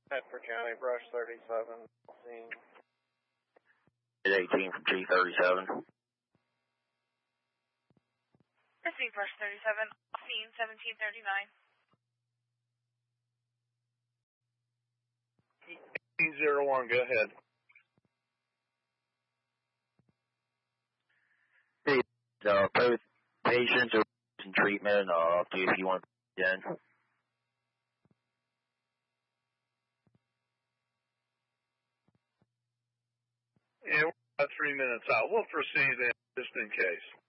Medford County, Brush 37. Scene. 18 from G37. Receiving Brush 37, scene 1739. 1801, go ahead. Both patients are in treatment. Do if you want to in. Yeah, we're about 3 minutes out. We'll proceed in just in case.